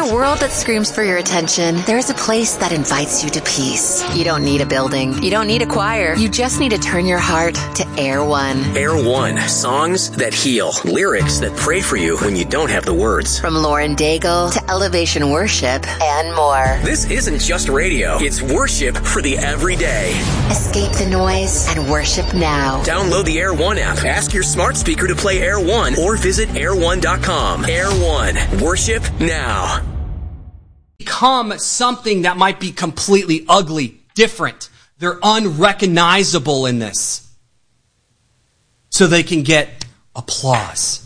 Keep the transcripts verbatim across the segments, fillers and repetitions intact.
a world that screams for your attention, there is a place that invites you to peace. You don't need a building. You don't need a choir. You just need to turn your heart to Air One. Air One. Songs that heal. Lyrics that pray for you when you don't have the words. From Lauren Daigle to Elevation Worship and more. This isn't just radio. It's worship for the everyday. Escape the noise and worship now. Download the Air One app. Ask your smart speaker to play Air One or visit air one dot com. Air One. Worship now. Become something that might be completely ugly, different. They're unrecognizable in this. So they can get applause.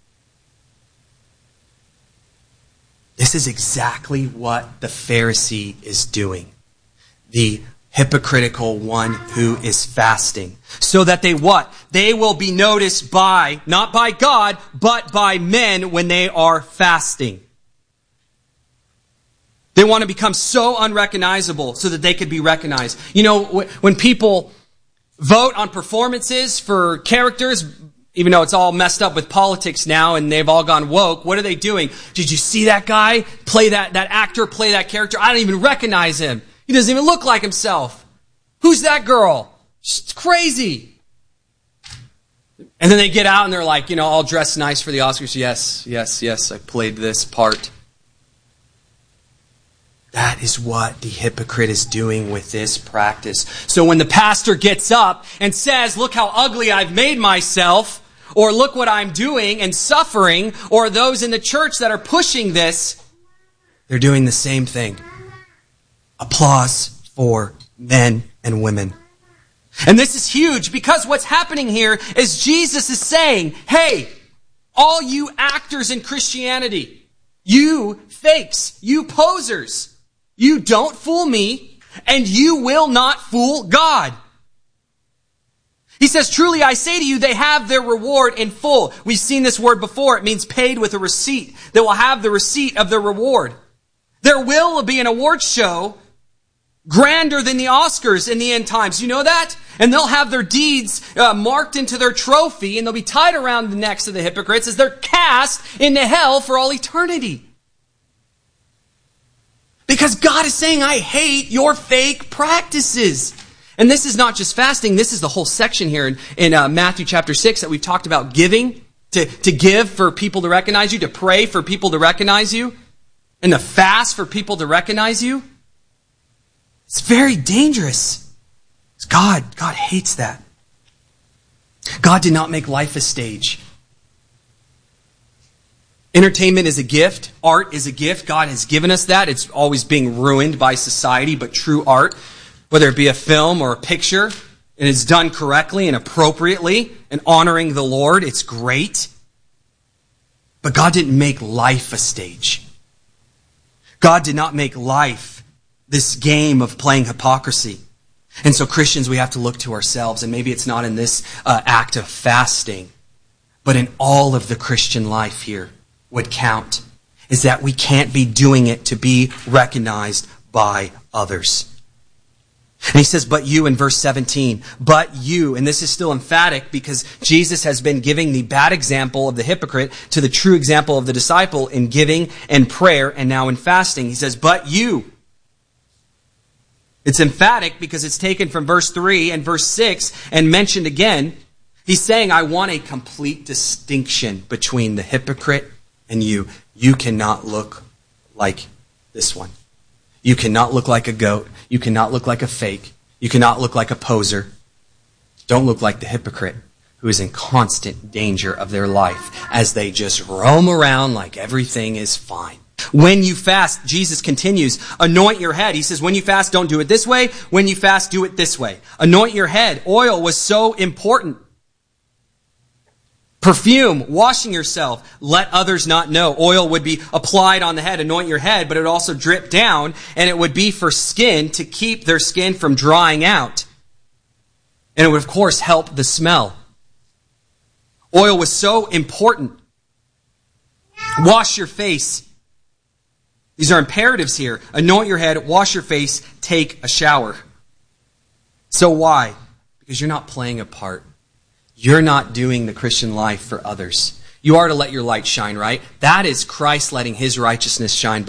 This is exactly what the Pharisee is doing. The hypocritical one who is fasting. So that they what? They will be noticed by, not by God, but by men when they are fasting. They want to become so unrecognizable so that they could be recognized. You know, when people vote on performances for characters, even though it's all messed up with politics now and they've all gone woke, what are they doing? Did you see that guy play that, that actor play that character? I don't even recognize him. He doesn't even look like himself. Who's that girl? She's crazy. And then they get out and they're like, you know, all dressed nice for the Oscars. Yes, yes, yes, I played this part. That is what the hypocrite is doing with this practice. So when the pastor gets up and says, look how ugly I've made myself, or look what I'm doing and suffering, or those in the church that are pushing this, they're doing the same thing. Applause for men and women. And this is huge because what's happening here is Jesus is saying, hey, all you actors in Christianity, you fakes, you posers, you don't fool me, and you will not fool God. He says, truly I say to you, they have their reward in full. We've seen this word before. It means paid with a receipt. They will have the receipt of their reward. There will be an award show grander than the Oscars in the end times. You know that? And they'll have their deeds uh, marked into their trophy, and they'll be tied around the necks of the hypocrites as they're cast into hell for all eternity. Because God is saying, I hate your fake practices. And this is not just fasting. This is the whole section here in, in uh, Matthew chapter six that we've talked about giving. To, to give for people to recognize you. To pray for people to recognize you. And to fast for people to recognize you. It's very dangerous. God, God hates that. God did not make life a stage. Entertainment is a gift. Art is a gift. God has given us that. It's always being ruined by society, but true art, whether it be a film or a picture, and it's done correctly and appropriately and honoring the Lord, it's great. But God didn't make life a stage. God did not make life this game of playing hypocrisy. And so Christians, we have to look to ourselves, and maybe it's not in this uh, act of fasting, but in all of the Christian life here. Would count is that we can't be doing it to be recognized by others. And he says, but you in verse seventeen, but you, and this is still emphatic because Jesus has been giving the bad example of the hypocrite to the true example of the disciple in giving and prayer and now in fasting. He says, but you. It's emphatic because it's taken from verse three and verse six and mentioned again. He's saying, I want a complete distinction between the hypocrite and you. You cannot look like this one. You cannot look like a goat. You cannot look like a fake. You cannot look like a poser. Don't look like the hypocrite who is in constant danger of their life as they just roam around like everything is fine. When you fast, Jesus continues, anoint your head. He says, when you fast, don't do it this way. When you fast, do it this way. Anoint your head. Oil was so important. Perfume, washing yourself, let others not know. Oil would be applied on the head, anoint your head, but it would also drip down, and it would be for skin to keep their skin from drying out. And it would, of course, help the smell. Oil was so important. Wash your face. These are imperatives here. Anoint your head, wash your face, take a shower. So why? Because you're not playing a part. You're not doing the Christian life for others. You are to let your light shine, right? That is Christ letting his righteousness shine